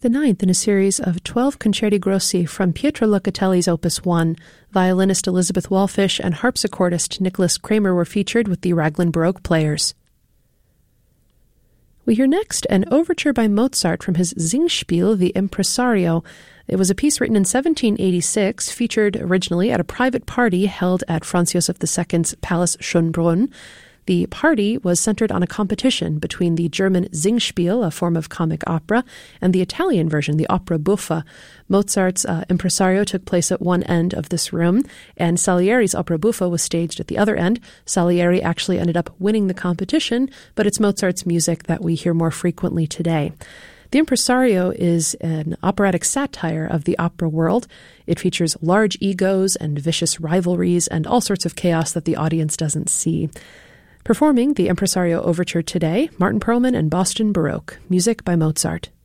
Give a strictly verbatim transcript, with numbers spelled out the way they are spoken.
The ninth in a series of twelve concerti grossi from Pietro Locatelli's Opus one. Violinist Elizabeth Wallfish and harpsichordist Nicholas Kramer were featured with the Raglan Baroque Players. We hear next an overture by Mozart from his Singspiel, the Impresario. It was a piece written in seventeen eighty-six, featured originally at a private party held at Franz Josef the Second's Palace Schönbrunn. The party was centered on a competition between the German Singspiel, a form of comic opera, and the Italian version, the opera buffa. Mozart's uh, Impresario took place at one end of this room, and Salieri's opera buffa was staged at the other end. Salieri actually ended up winning the competition, but it's Mozart's music that we hear more frequently today. The Impresario is an operatic satire of the opera world. It features large egos and vicious rivalries and all sorts of chaos that the audience doesn't see. Performing the Impresario Overture today, Martin Perlman and Boston Baroque. Music by Mozart.